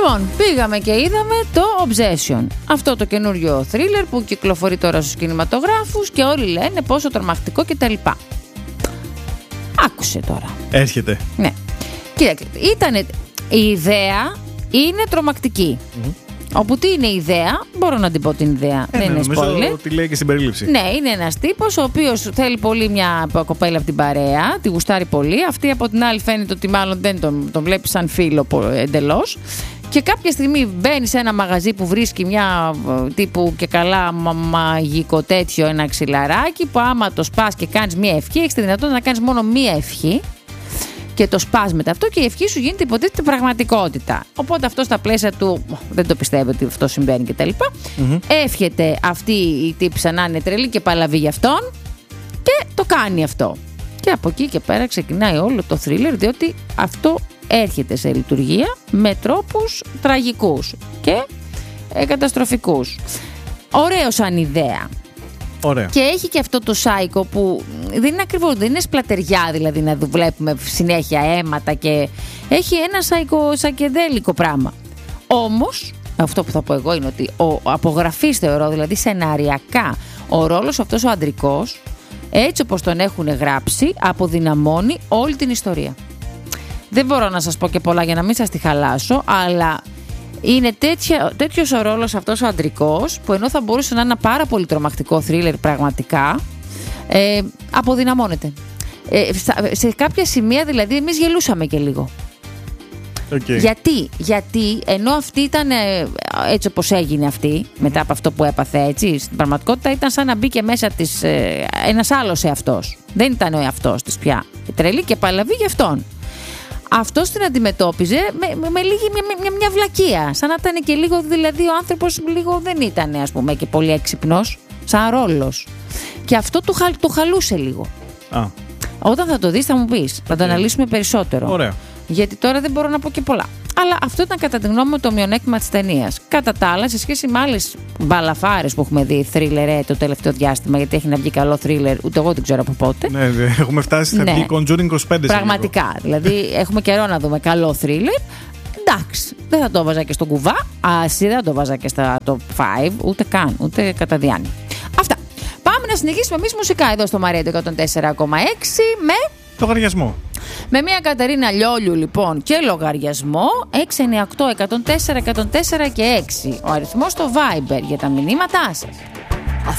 Λοιπόν, πήγαμε και είδαμε το Obsession. Αυτό το καινούριο θρίλερ που κυκλοφορεί τώρα στους κινηματογράφους και όλοι λένε πόσο τρομακτικό κτλ. Άκουσε τώρα. Έρχεται. Ναι. Κοίταξε, η ιδέα είναι τρομακτική. Όπου τι είναι η ιδέα, μπορώ να την πω την ιδέα. Δεν είναι spoiler. Νομίζω ότι λέει και στην περίληψη. Ναι, είναι ένας τύπος ο οποίος θέλει πολύ μια κοπέλα από την παρέα, τη γουστάρει πολύ. Αυτή από την άλλη φαίνεται ότι μάλλον δεν τον βλέπει σαν φίλο εντελώς. Και κάποια στιγμή μπαίνει σε ένα μαγαζί που βρίσκει μια τύπου και καλά μαγικό τέτοιο, ένα ξυλαράκι που άμα το σπάς και κάνεις μια ευχή, έχεις τη δυνατότητα να κάνεις μόνο μια ευχή. Και το σπάς μετά αυτό και η ευχή σου γίνεται υποτίθεται πραγματικότητα. Οπότε αυτό στα πλαίσια του δεν το πιστεύει ότι αυτό συμβαίνει κτλ. Εύχεται αυτή η τύπισσα να είναι τρελή και παλαβή για αυτόν και το κάνει αυτό. Και από εκεί και πέρα ξεκινάει όλο το θρίλερ, διότι αυτό έρχεται σε λειτουργία με τρόπους τραγικούς και καταστροφικούς. Ωραίο σαν ιδέα. Ωραία. Και έχει και αυτό το σάικο που δεν είναι ακριβώς, δεν είναι σπλατεριά δηλαδή να βλέπουμε συνέχεια αίματα και έχει ένα σακεδέλικο πράγμα. Όμως, αυτό που θα πω εγώ είναι ότι ο απογραφής θεωρώ, δηλαδή σεναριακά, ο ρόλος αυτός ο αντρικός, έτσι όπως τον έχουν γράψει, αποδυναμώνει όλη την ιστορία. Δεν μπορώ να σας πω και πολλά για να μην σας τη χαλάσω, αλλά είναι τέτοιος ο ρόλος αυτός ο αντρικός, που ενώ θα μπορούσε να είναι ένα πάρα πολύ τρομακτικό θρίλερ πραγματικά, αποδυναμώνεται. Σε κάποια σημεία δηλαδή εμείς γελούσαμε και λίγο. Okay. Γιατί ενώ αυτή ήταν έτσι όπως έγινε αυτή, μετά από αυτό που έπαθε έτσι, στην πραγματικότητα ήταν σαν να μπήκε μέσα της ένας άλλος εαυτός. Δεν ήταν ο εαυτός της πια. Τρελή και παλαβή για αυτόν. Αυτός την αντιμετώπιζε με λίγη μια βλακεία. Σαν να ήταν και λίγο, δηλαδή ο άνθρωπος λίγο δεν ήταν ας πούμε και πολύ έξυπνος σαν ρόλος. Και αυτό του χαλούσε λίγο. Όταν θα το δεις θα μου πεις, θα το αναλύσουμε περισσότερο. Ωραία. Γιατί τώρα δεν μπορώ να πω και πολλά. Αλλά αυτό ήταν κατά τη γνώμη μου το μειονέκτημα της ταινίας. Κατά τα άλλα, σε σχέση με άλλες μπαλαφάρες που έχουμε δει, θρίλερ το τελευταίο διάστημα, γιατί έχει να βγει καλό θρίλερ, ούτε εγώ δεν ξέρω από πότε. Ναι, έχουμε φτάσει, θα βγει Conjuring 25. Πραγματικά. Δηλαδή, έχουμε καιρό να δούμε καλό θρίλερ. Εντάξει, δεν θα το βάζα και στον κουβά. Άσυ, δεν θα το βάζα και στα top 5, ούτε καν, ούτε κατά διάνοια. Αυτά. Πάμε να συνεχίσουμε εμείς μουσικά εδώ στο Μαρία 104,6 με λογαριασμό. Με μια Κατερίνα Λιόλιου λοιπόν και λογαριασμό 698 104 104 και 6. Ο αριθμός στο Viber για τα μηνύματά σας.